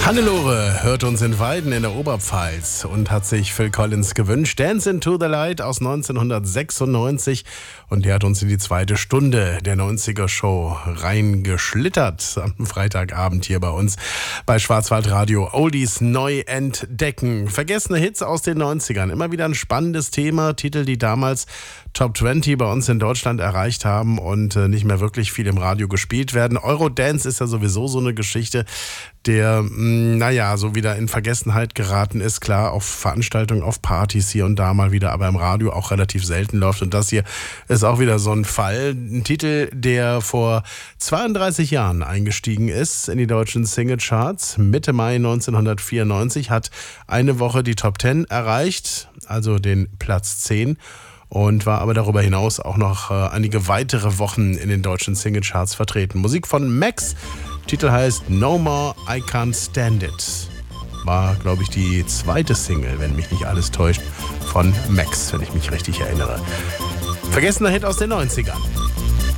Hannelore hört uns in Weiden in der Oberpfalz und hat sich Phil Collins gewünscht. Dance into the Light aus 1996. Und der hat uns in die zweite Stunde der 90er-Show reingeschlittert am Freitagabend hier bei uns bei Schwarzwaldradio. Oldies neu entdecken. Vergessene Hits aus den 90ern. Immer wieder ein spannendes Thema. Titel, die damals Top 20 bei uns in Deutschland erreicht haben und nicht mehr wirklich viel im Radio gespielt werden. Eurodance ist ja sowieso so eine Geschichte, der, so wieder in Vergessenheit geraten ist. Klar, auf Veranstaltungen, auf Partys hier und da mal wieder, aber im Radio auch relativ selten läuft. Und das hier ist auch wieder so ein Fall. Ein Titel, der vor 32 Jahren eingestiegen ist in die deutschen Singlecharts. Mitte Mai 1994 hat eine Woche die Top 10 erreicht, also den Platz 10. Und war aber darüber hinaus auch noch einige weitere Wochen in den deutschen Singlecharts vertreten. Musik von Max, Titel heißt No More, I Can't Stand It. War, glaube ich, die zweite Single, wenn mich nicht alles täuscht, von Max, wenn ich mich richtig erinnere. Vergessener Hit aus den 90ern.